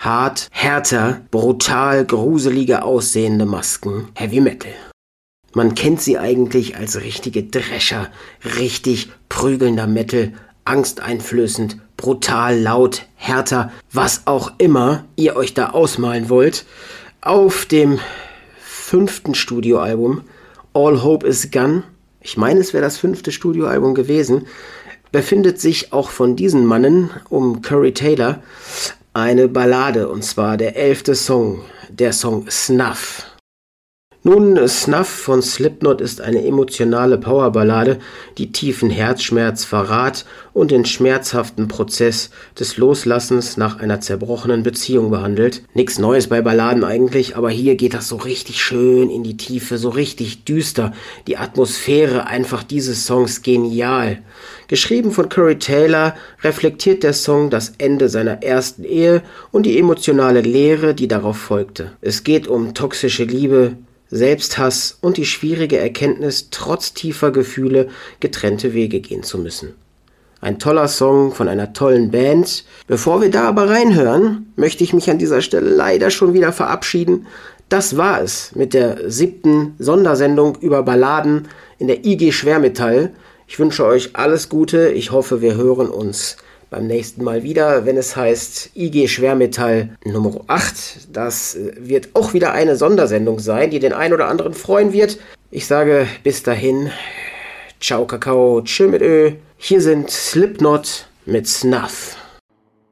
hart, härter, brutal, gruselige aussehende Masken, Heavy Metal. Man kennt sie eigentlich als richtige Drescher, richtig prügelnder Metal, angsteinflößend, brutal, laut, härter, was auch immer ihr euch da ausmalen wollt. Auf dem 5. Studioalbum All Hope Is Gone, ich meine, es wäre das 5. Studioalbum gewesen, befindet sich auch von diesen Mannen um Corey Taylor eine Ballade, und zwar der 11. Song, der Song Snuff. Nun, Snuff von Slipknot ist eine emotionale Powerballade, die tiefen Herzschmerz, Verrat und den schmerzhaften Prozess des Loslassens nach einer zerbrochenen Beziehung behandelt. Nichts Neues bei Balladen eigentlich, aber hier geht das so richtig schön in die Tiefe, so richtig düster. Die Atmosphäre einfach dieses Songs genial. Geschrieben von Corey Taylor reflektiert der Song das Ende seiner ersten Ehe und die emotionale Leere, die darauf folgte. Es geht um toxische Liebe, Selbsthass und die schwierige Erkenntnis, trotz tiefer Gefühle getrennte Wege gehen zu müssen. Ein toller Song von einer tollen Band. Bevor wir da aber reinhören, möchte ich mich an dieser Stelle leider schon wieder verabschieden. Das war es mit der 7. Sondersendung über Balladen in der IG Schwermetall. Ich wünsche euch alles Gute. Ich hoffe, wir hören uns beim nächsten Mal wieder, wenn es heißt IG Schwermetall Nummer 8. Das wird auch wieder eine Sondersendung sein, die den einen oder anderen freuen wird. Ich sage bis dahin, ciao Kakao, tschö mit Ö. Hier sind Slipknot mit Snuff.